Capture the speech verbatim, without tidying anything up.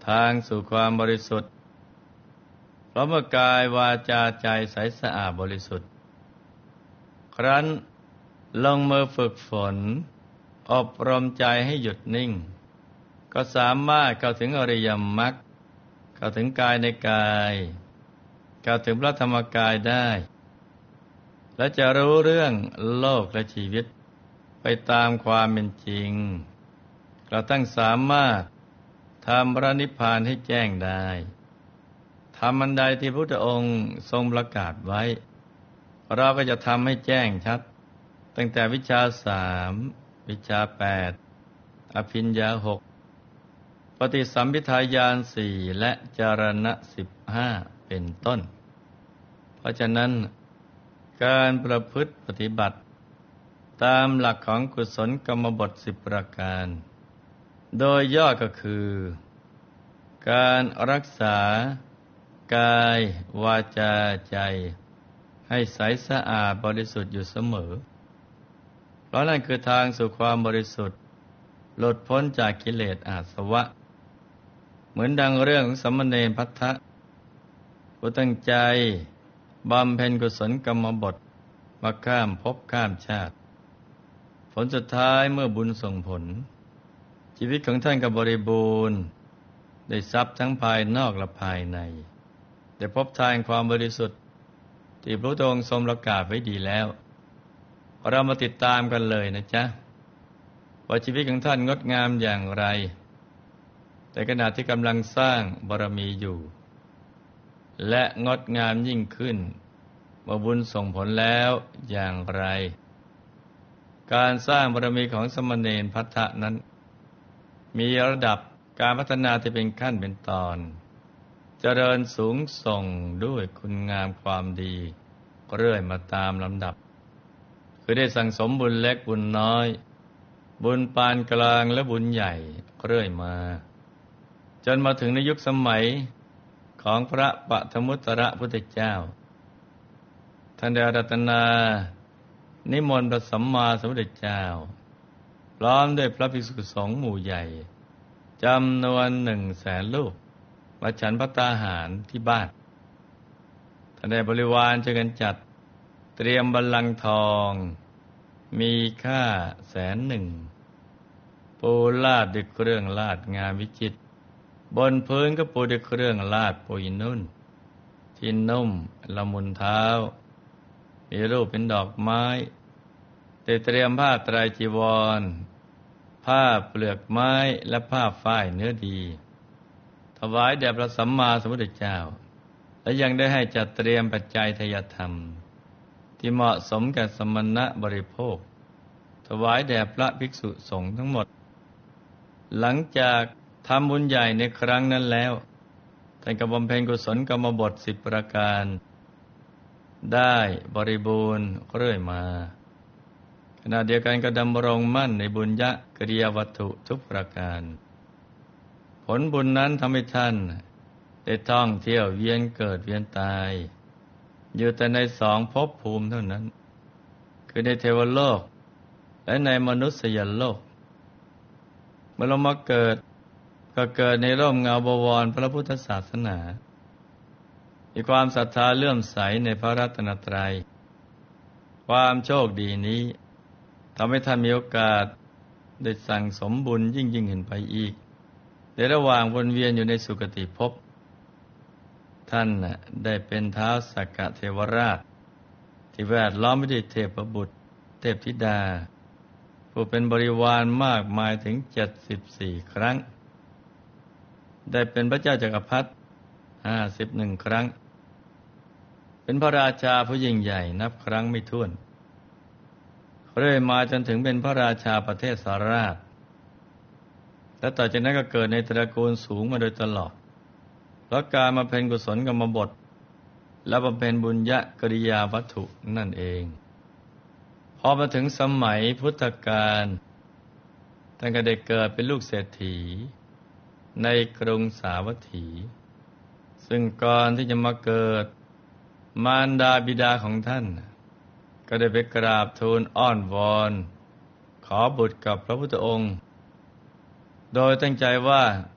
ทางสู่ความบริสุทธิ์เพราะเมื่อกายวาจาใจใสสะอาดบริสุทธิ์ครั้นลงมือฝึกฝนอบรมใจให้หยุดนิ่งก็สามารถเข้าถึงอริยมรรคเข้าถึงกายในกายเข้าถึงพระธรรมกายได้และจะรู้เรื่องโลกและชีวิตไปตามความเป็นจริงกระทั่งสามารถทำพระนิพพานให้แจ้งได้ธรรมอันใดที่พระพุทธองค์ทรงประกาศไว้เราก็จะทำให้แจ้งชัดตั้งแต่วิชาสามวิชาแปดอภิญญาหกปฏิสัมภิทาญาณสี่และจารณะสิบห้าเป็นต้นเพราะฉะนั้นการประพฤติปฏิบัติตามหลักของกุศลกรรมบทสิบประการโดยย่อก็คือการรักษากายวาจาใจให้ใสสะอาดบริสุทธิ์อยู่เสมอเพราะนั่นคือทางสู่ความบริสุทธิ์หลุดพ้นจากกิเลสอาสวะเหมือนดังเรื่องของสมณเณรพัทธะผู้ตั้งใจบำเพ็ญกุศลกรรมบทมาข้ามภพข้ามชาติผลสุดท้ายเมื่อบุญส่งผลชีวิตของท่านก็บริบูรณ์ได้ทรัพย์ทั้งภายนอกและภายในได้พบทางความบริสุทธิ์ที่พระองค์ทรงประกาศไว้ดีแล้วเรามาติดตามกันเลยนะจ๊ะว่าชีวิตของท่านงดงามอย่างไรแต่ขณะที่กำลังสร้างบารมีอยู่และงดงามยิ่งขึ้นเมื่อบุญส่งผลแล้วอย่างไรการสร้างบารมีของสมณเณรพัทธะนั้นมีระดับการพัฒนาที่เป็นขั้นเป็นตอนเจริญสูงส่งด้วยคุณงามความดีเรื่อยมาตามลำดับคือได้สั่งสมบุญเล็กบุญน้อยบุญปานกลางและบุญใหญ่เรื่อยมาจนมาถึงในยุคสมัยของพระปฐมุตตรพุทธเจ้าท่านได้อาราธนานิมนต์พระสัมมาสัมพุทธเจ้าพร้อมด้วยพระภิกษุสงฆ์หมู่ใหญ่จำนวนหนึ่งแสนรูปมาฉันภัตตาหารที่บ้านท่านได้บริวารช่วยกันจัดเตรียมบัลลังก์ทองมีค่าแสนหนึ่งปูลาดด้วยเครื่องลาดงามวิจิตรบนพื้นก็ปูด้วยเครื่องลาดปุยนุ่นที่นุ่มละมุนเท้ามีรูปเป็นดอกไม้ได้เตรียมผ้าไตรจีวรผ้าเปลือกไม้และผ้าฝ้ายเนื้อดีถวายแด่พระสัมมาสัมพุทธเจ้าและยังได้ให้จัดเตรียมปัจจัยทายธรรมที่เหมาะสมแก่สมณะบริโภคถวายแด่พระภิกษุสงฆ์ทั้งหมดหลังจากทำบุญใหญ่ในครั้งนั้นแล้วท่านก็บำเพ็ญกุศลกรรมบทสิบประการได้บริบูรณ์เรื่อยมาขณะเดียวกันก็ดำรงมั่นในบุญญกริยวัตถุทุกประการผลบุญนั้นทำให้ท่านได้ท่องเที่ยวเวียนเกิดเวียนตายอยู่แต่ในสองภพภูมิเท่านั้นคือในเทวโลกและในมนุษยโลกเมื่อลงมาเกิดก็เกิดในร่มเงาบวรพระพุทธศาสนามีความศรัทธาเลื่อมใสในพระรัตนตรัยความโชคดีนี้ทำให้ท่านมีโอกาสได้สั่งสมบุญยิ่งยิ่งขึ้นไปอีกในระหว่างวนเวียนอยู่ในสุคติภพท่านได้เป็นท้าวสักกะเทวราชที่แวดล้อมไปด้วยเทพบุตรเทพธิดาผู้เป็นบริวารมากมายถึงเจ็ดสิบสี่ครั้งได้เป็นพระเจ้าจักรพรรดิห้าสิบเอ็ดครั้งเป็นพระราชาผู้ยิ่งใหญ่นับครั้งไม่ถ้วนเรื่อยมาจนถึงเป็นพระราชาประเทศสาราชและต่อจากนั้นก็เกิดในตระกูลสูงมาโดยตลอดเพราะการมาเป็นกุศลกรรมบทและบำเพ็ญบุญญกริยาวัตถุนั่นเองพอมาถึงสมัยพุทธกาลท่านก็ได้เกิดเป็นลูกเศรษฐีในกรุงสาวัตถีซึ่งก่อนที่จะมาเกิดมารดาบิดาของท่านก็ได้ไปกราบทูลอ้อนวอนขอบุตรกับพระพุทธองค์โดยตั้งใจว่า